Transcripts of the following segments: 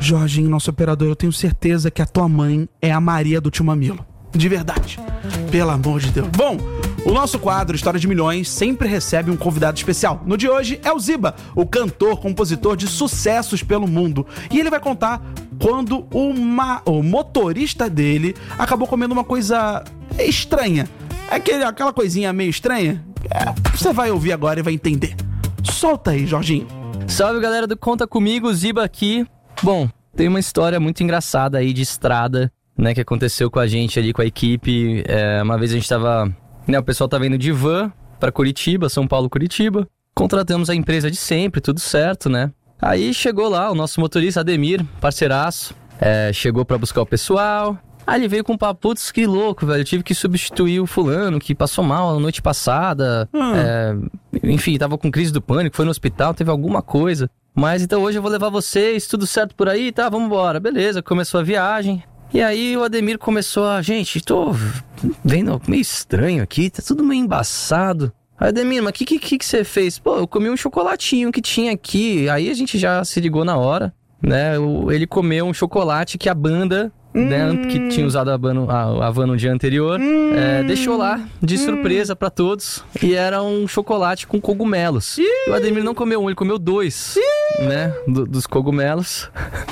Jorginho, nosso operador, eu tenho certeza que a tua mãe é a Maria do Tio Mamilo. De verdade. Pelo amor de Deus. Bom, o nosso quadro História de Milhões sempre recebe um convidado especial. No de hoje é o Ziba, o cantor, compositor de sucessos pelo mundo. E ele vai contar quando o motorista dele acabou comendo uma coisa estranha. Aquela coisinha meio estranha. Você vai ouvir agora e vai entender. Solta aí, Jorginho. Salve, galera do Conta Comigo, Ziba aqui. Bom, tem uma história muito engraçada aí de estrada, né, que aconteceu com a gente ali, com a equipe. Uma vez a gente tava... o pessoal tava indo de van pra Curitiba, São Paulo, Curitiba. Contratamos a empresa de sempre, tudo certo, né? Aí chegou lá o nosso motorista, Ademir, parceiraço. Chegou pra buscar o pessoal. Aí ele veio com um papo, putz, que louco, velho. Eu tive que substituir o fulano que passou mal na noite passada. Enfim, tava com crise do pânico, foi no hospital, teve alguma coisa. Mas então hoje eu vou levar vocês, tudo certo por aí, tá? Vamos embora. Beleza, começou a viagem. E aí o Ademir começou a... Gente, tô vendo meio estranho aqui, tá tudo meio embaçado. Aí, Ademir, mas o que você fez? Pô, eu comi um chocolatinho que tinha aqui. Aí a gente já se ligou na hora, né? Ele comeu um chocolate que a banda... né, que tinha usado a van no dia anterior, deixou lá de surpresa pra todos. E era um chocolate com cogumelos. E o Ademir não comeu um, ele comeu 2, né, dos cogumelos.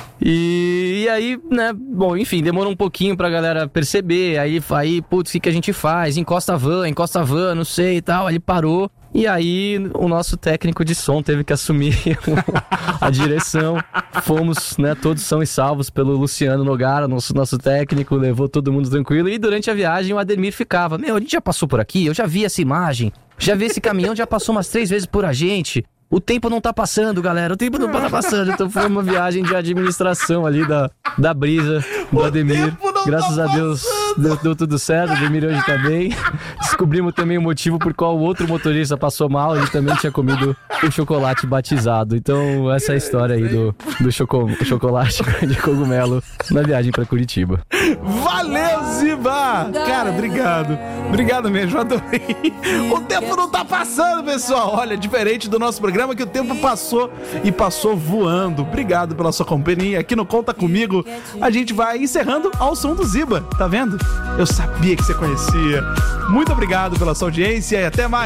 E aí, né, bom, enfim, demorou um pouquinho pra galera perceber. Aí putz, o que a gente faz? Encosta a van, não sei e tal. Aí ele parou. E aí, o nosso técnico de som teve que assumir a direção. Fomos, né, todos são e salvos pelo Luciano Nogara, nosso técnico, levou todo mundo tranquilo. E durante a viagem, o Ademir ficava, a gente já passou por aqui, eu já vi essa imagem, já vi esse caminhão, já passou umas 3 vezes por a gente. O tempo não tá passando, galera, o tempo não tá passando. Então foi uma viagem de administração ali da brisa do Ademir. Graças a Deus deu tudo certo, o Ademir hoje tá bem. Descobrimos também o motivo por qual o outro motorista passou mal, ele também tinha comido o chocolate batizado. Então essa é a história aí do chocolate de cogumelo na viagem pra Curitiba. Valeu, Ziba! Cara, obrigado. Obrigado mesmo, adorei. O tempo não tá passando, pessoal. Olha, diferente do nosso programa que o tempo passou e passou voando. Obrigado pela sua companhia. Aqui no Conta Comigo, a gente vai encerrando ao som do Ziba. Tá vendo? Eu sabia que você conhecia. Muito obrigado pela sua audiência e até mais.